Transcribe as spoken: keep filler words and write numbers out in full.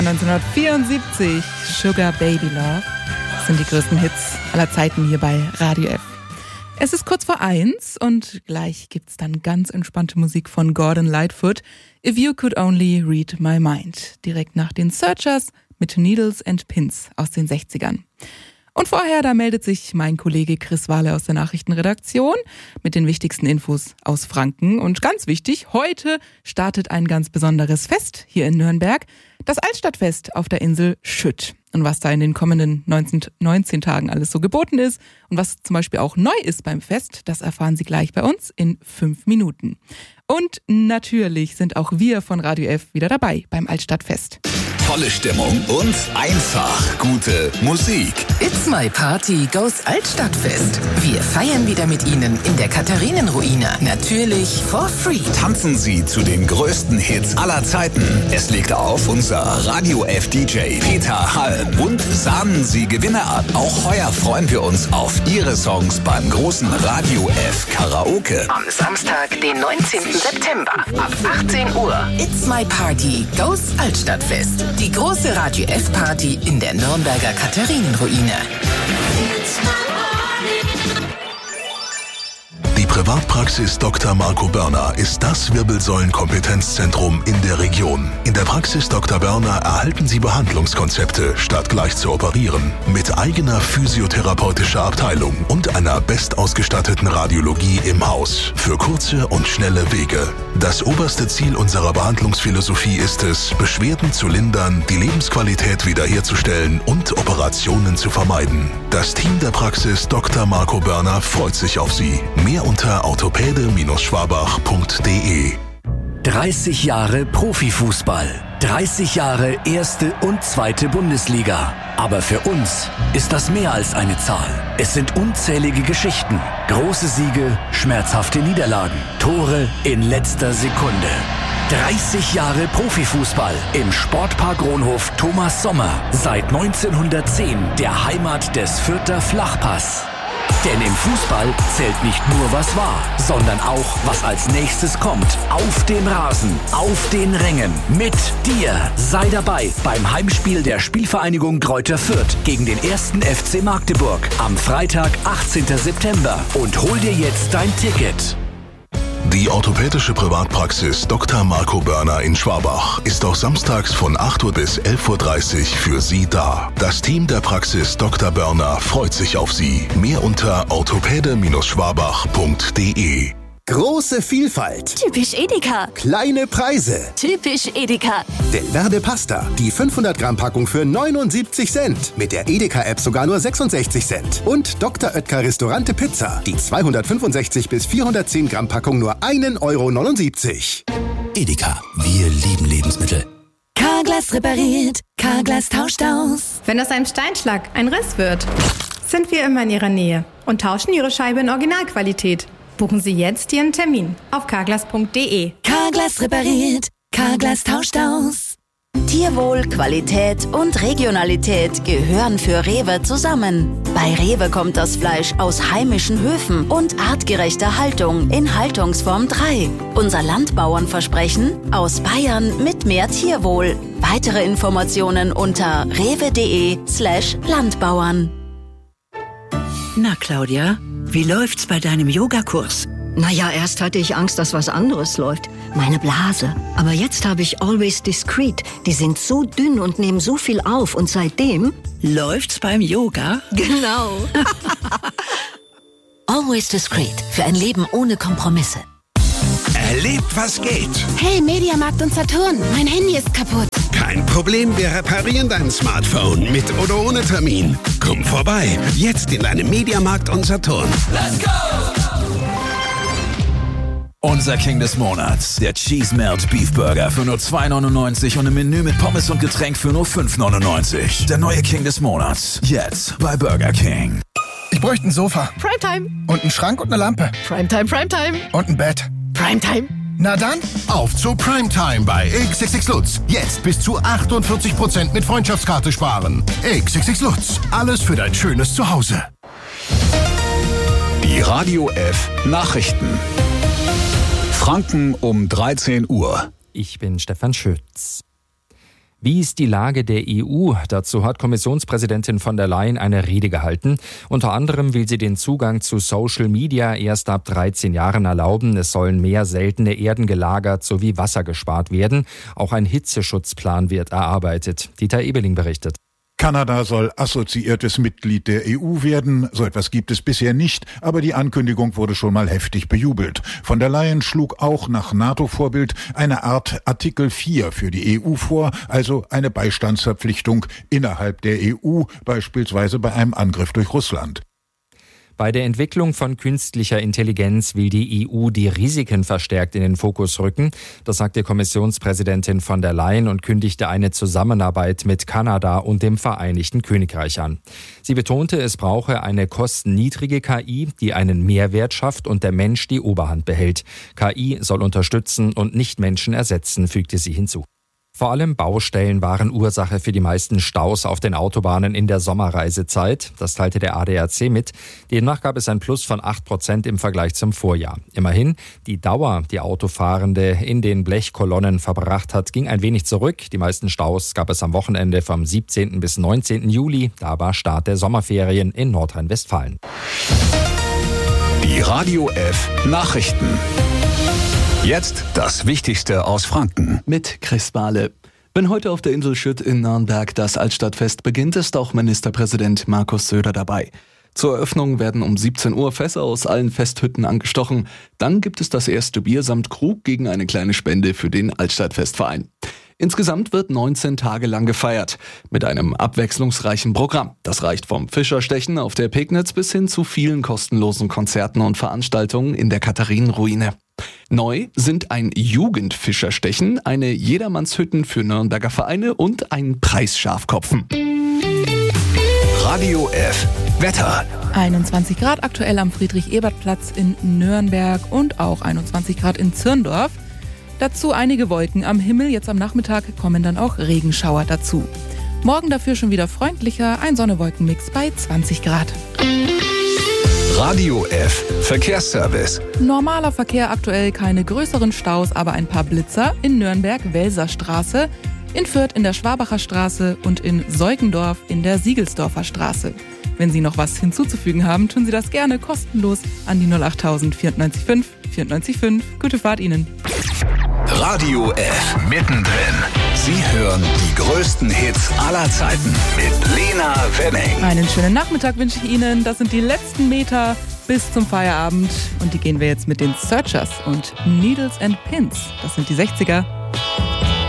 neunzehnhundertvierundsiebzig, Sugar Baby Love, das sind die größten Hits aller Zeiten hier bei Radio F. Es ist kurz vor eins und gleich gibt's dann ganz entspannte Musik von Gordon Lightfoot, If You Could Only Read My Mind, direkt nach den Searchers mit Needles and Pins aus den sechzigern. Und vorher, da meldet sich mein Kollege Chris Wahle aus der Nachrichtenredaktion mit den wichtigsten Infos aus Franken. Und ganz wichtig, heute startet ein ganz besonderes Fest hier in Nürnberg, das Altstadtfest auf der Insel Schütt. Und was da in den kommenden neunzehn, neunzehn Tagen alles so geboten ist und was zum Beispiel auch neu ist beim Fest, das erfahren Sie gleich bei uns in fünf Minuten. Und natürlich sind auch wir von Radio F wieder dabei beim Altstadtfest. Tolle Stimmung und einfach gute Musik. It's My Party goes Altstadtfest. Wir feiern wieder mit Ihnen in der Katharinenruine. Natürlich for free. Tanzen Sie zu den größten Hits aller Zeiten. Es legt auf unser Radio F D J Peter Halm. Und sahnen Sie Gewinne ab. Auch heuer freuen wir uns auf Ihre Songs beim großen Radio F Karaoke. Am Samstag, den neunzehnten September ab achtzehn Uhr. It's My Party goes Altstadtfest. Die große Radio F Party in der Nürnberger Katharinenruine. Die Privatpraxis Doktor Marco Börner ist das Wirbelsäulenkompetenzzentrum in der Region. In der Praxis Doktor Börner erhalten Sie Behandlungskonzepte, statt gleich zu operieren. Mit eigener physiotherapeutischer Abteilung und einer bestausgestatteten Radiologie im Haus. Für kurze und schnelle Wege. Das oberste Ziel unserer Behandlungsphilosophie ist es, Beschwerden zu lindern, die Lebensqualität wiederherzustellen und Operationen zu vermeiden. Das Team der Praxis Doktor Marco Börner freut sich auf Sie. Mehr unter orthopäde Schwabach punkt de. dreißig Jahre Profifußball. dreißig Jahre erste und zweite Bundesliga. Aber für uns ist das mehr als eine Zahl. Es sind unzählige Geschichten. Große Siege, schmerzhafte Niederlagen, Tore in letzter Sekunde. dreißig Jahre Profifußball im Sportpark Ronhof Thomas Sommer. Seit neunzehnhundertzehn der Heimat des Fürther Flachpass. Denn im Fußball zählt nicht nur, was war, sondern auch, was als nächstes kommt. Auf dem Rasen, auf den Rängen, mit dir. Sei dabei beim Heimspiel der Spielvereinigung Greuther Fürth gegen den ersten F C Magdeburg am Freitag, achtzehnten September. Und hol dir jetzt dein Ticket. Die orthopädische Privatpraxis Doktor Marco Börner in Schwabach ist auch samstags von acht Uhr bis elf Uhr dreißig für Sie da. Das Team der Praxis Doktor Börner freut sich auf Sie. Mehr unter orthopäde Schwabach punkt de. Große Vielfalt. Typisch Edeka. Kleine Preise. Typisch Edeka. Del Verde Pasta. Die fünfhundert Gramm Packung für neunundsiebzig Cent. Mit der Edeka-App sogar nur sechsundsechzig Cent. Und Doktor Oetker Restaurante Pizza. Die zweihundertfünfundsechzig bis vierhundertzehn Gramm Packung nur ein Euro neunundsiebzig. Edeka. Wir lieben Lebensmittel. Carglass repariert. Carglass tauscht aus. Wenn aus einem Steinschlag ein Riss wird, sind wir immer in Ihrer Nähe und tauschen Ihre Scheibe in Originalqualität. Buchen Sie jetzt Ihren Termin auf carglass punkt de. Carglass repariert. Carglass tauscht aus. Tierwohl, Qualität und Regionalität gehören für Rewe zusammen. Bei Rewe kommt das Fleisch aus heimischen Höfen und artgerechter Haltung in Haltungsform drei. Unser Landbauernversprechen: aus Bayern mit mehr Tierwohl. Weitere Informationen unter rewe.de slash Landbauern. Na, Claudia, wie läuft's bei deinem Yogakurs? Naja, erst hatte ich Angst, dass was anderes läuft. Meine Blase. Aber jetzt habe ich Always Discreet. Die sind so dünn und nehmen so viel auf. Und seitdem... Läuft's beim Yoga? Genau. Always Discreet. Für ein Leben ohne Kompromisse. Erlebt, was geht. Hey, Mediamarkt und Saturn. Mein Handy ist kaputt. Kein Problem, wir reparieren dein Smartphone mit oder ohne Termin. Komm vorbei, jetzt in deinem Mediamarkt und Saturn. Let's go! Unser King des Monats, der Cheese Melt Beef Burger für nur zwei neunundneunzig und ein Menü mit Pommes und Getränk für nur fünf neunundneunzig. Der neue King des Monats, jetzt bei Burger King. Ich bräuchte ein Sofa. Primetime. Und einen Schrank und eine Lampe. Primetime, Primetime. Und ein Bett. Primetime. Na dann, auf zu Primetime bei X X X Lutz. Jetzt bis zu achtundvierzig Prozent mit Freundschaftskarte sparen. X X X Lutz. Alles für dein schönes Zuhause. Die Radio F Nachrichten. Franken um dreizehn Uhr. Ich bin Stefan Schütz. Wie ist die Lage der E U? Dazu hat Kommissionspräsidentin von der Leyen eine Rede gehalten. Unter anderem will sie den Zugang zu Social Media erst ab dreizehn Jahren erlauben. Es sollen mehr seltene Erden gelagert sowie Wasser gespart werden. Auch ein Hitzeschutzplan wird erarbeitet. Dieter Ebeling berichtet. Kanada soll assoziiertes Mitglied der E U werden. So etwas gibt es bisher nicht, aber die Ankündigung wurde schon mal heftig bejubelt. Von der Leyen schlug auch nach NATO-Vorbild eine Art Artikel vier für die E U vor, also eine Beistandsverpflichtung innerhalb der E U, beispielsweise bei einem Angriff durch Russland. Bei der Entwicklung von künstlicher Intelligenz will die E U die Risiken verstärkt in den Fokus rücken. Das sagte Kommissionspräsidentin von der Leyen und kündigte eine Zusammenarbeit mit Kanada und dem Vereinigten Königreich an. Sie betonte, es brauche eine kostenniedrige K I, die einen Mehrwert schafft und der Mensch die Oberhand behält. K I soll unterstützen und nicht Menschen ersetzen, fügte sie hinzu. Vor allem Baustellen waren Ursache für die meisten Staus auf den Autobahnen in der Sommerreisezeit. Das teilte der A D A C mit. Demnach gab es ein Plus von acht Prozent im Vergleich zum Vorjahr. Immerhin, die Dauer, die Autofahrende in den Blechkolonnen verbracht hat, ging ein wenig zurück. Die meisten Staus gab es am Wochenende vom siebzehnten bis neunzehnten Juli. Da war Start der Sommerferien in Nordrhein-Westfalen. Die Radio F Nachrichten. Jetzt das Wichtigste aus Franken. Mit Chris Bahle. Wenn heute auf der Insel Schütt in Nürnberg das Altstadtfest beginnt, ist auch Ministerpräsident Markus Söder dabei. Zur Eröffnung werden um siebzehn Uhr Fässer aus allen Festhütten angestochen. Dann gibt es das erste Bier samt Krug gegen eine kleine Spende für den Altstadtfestverein. Insgesamt wird neunzehn Tage lang gefeiert, mit einem abwechslungsreichen Programm. Das reicht vom Fischerstechen auf der Pegnitz bis hin zu vielen kostenlosen Konzerten und Veranstaltungen in der Katharinenruine. Neu sind ein Jugendfischerstechen, eine Jedermannshütten für Nürnberger Vereine und ein Preisschafkopfen. Radio F Wetter. einundzwanzig Grad aktuell am Friedrich-Ebert-Platz in Nürnberg und auch einundzwanzig Grad in Zirndorf. Dazu einige Wolken am Himmel. Jetzt am Nachmittag kommen dann auch Regenschauer dazu. Morgen dafür schon wieder freundlicher, ein Sonne-Wolken-Mix bei zwanzig Grad. Radio F Verkehrsservice. Normaler Verkehr aktuell, keine größeren Staus, aber ein paar Blitzer in Nürnberg Welserstraße, in Fürth in der Schwabacher Straße und in Seugendorf in der Siegelsdorfer Straße. Wenn Sie noch was hinzuzufügen haben, tun Sie das gerne kostenlos an die null achttausend vierundneunzig fünf vierundneunzig fünf. Gute Fahrt Ihnen. Radio F mittendrin. Sie hören die größten Hits aller Zeiten mit Lena Wenning. Einen schönen Nachmittag wünsche ich Ihnen. Das sind die letzten Meter bis zum Feierabend. Und die gehen wir jetzt mit den Searchers und Needles and Pins. Das sind die sechziger.